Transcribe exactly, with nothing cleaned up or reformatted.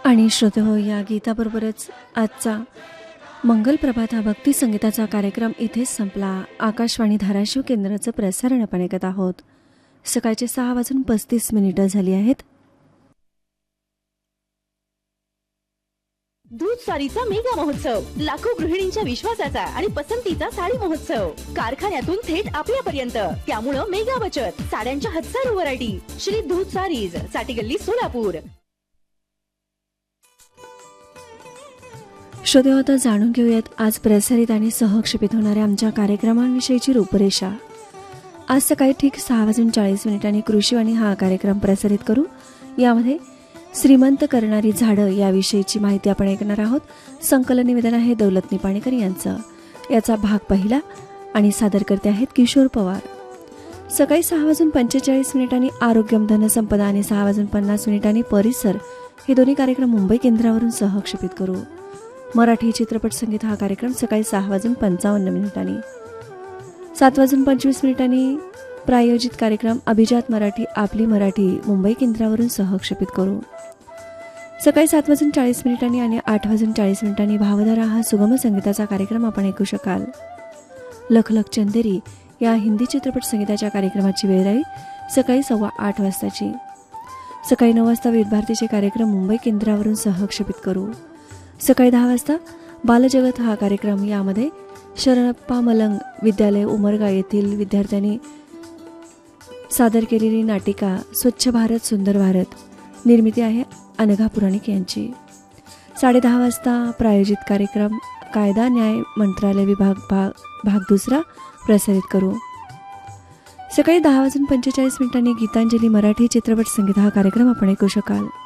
आणि श्रोतेहो, या गीताबरोबरच आजचा मंगल प्रभात हा भक्ती संगीताचा कार्यक्रम इथेच संपला. आकाशवाणी धाराशिव केंद्राचं प्रसारण आपण ऐकत आहोत. सकाळचे सहा वाजून पस्तीस मिनिटं झाली आहेत. दूध सारीचा मेगा महोत्सव, लाखो गृहिणींच्या विश्वासाचा आणि पसंतीचा साडी महोत्सव, कारखान्यातून थेट आपल्यापर्यंत. त्यामुळं मेगा बचत, साड्यांच्या हजारो व्हरायटी. श्री दूध सारीज, साठीगल्ली, सोलापूर. श्रोतेहो, आता जाणून घेऊयात आज प्रसारित आणि सहक्षेपित होणाऱ्या आमच्या कार्यक्रमांविषयीची रूपरेषा. आज सकाळी ठीक सहा वाजून चाळीस मिनिटांनी कृषीवाणी हा कार्यक्रम प्रसारित करू. यामध्ये श्रीमंत करणारी झाडं याविषयीची माहिती आपण ऐकणार आहोत. संकलन निवेदन आहे दौलत निपाणीकर यांचं. याचा भाग पहिला आणि सादर करते आहेत किशोर पवार. सकाळी सहा वाजून पंचेचाळीस मिनिटांनी आरोग्यम धनसंपदा आणि सहा वाजून पन्नास मिनिटांनी परिसर हे दोन्ही कार्यक्रम मुंबई केंद्रावरून सहक्षेपित करू. मराठी चित्रपट संगीत हा कार्यक्रम सकाळी सहा वाजून पंचावन्न मिनिटांनी. सात वाजून पंचवीस मिनिटांनी प्रायोजित कार्यक्रम अभिजात मराठी आपली मराठी मुंबई केंद्रावरून सहक्षेपित करू. सकाळी सात वाजून चाळीस मिनिटांनी आणि आठ वाजून चाळीस मिनिटांनी भावधारा हा सुगम संगीताचा कार्यक्रम आपण ऐकू शकाल. लख लख चंदेरी या हिंदी चित्रपट संगीताच्या कार्यक्रमाची वेळ राहील सकाळी सव्वा आठ वाजताची. सकाळी नऊ वाजता विविध भारतीचे कार्यक्रम मुंबई केंद्रावरून सहक्षेपित करू. सकाळी दहा वाजता बालजगत हा कार्यक्रम, यामध्ये शरणप्पा मलंग विद्यालय उमरगा येथील विद्यार्थ्यांनी सादर केलेली नाटिका स्वच्छ भारत सुंदर भारत, निर्मिती आहे अनघा पुराणिक यांची. साडे दहा वाजता प्रायोजित कार्यक्रम कायदा न्याय मंत्रालय विभाग भाग भाग दुसरा प्रसारित करू. सकाळी दहा वाजून पंचेचाळीस मिनिटांनी गीतांजली मराठी चित्रपट संगीत हा कार्यक्रम आपण ऐकू शकाल.